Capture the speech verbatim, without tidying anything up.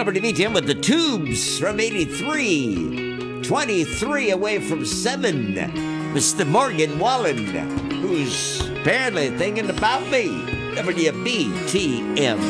Number to meet him with the Tubes from eighty-three. twenty-three away from seven. Mister Morgan Wallen, who's apparently thinking about me. W B T M.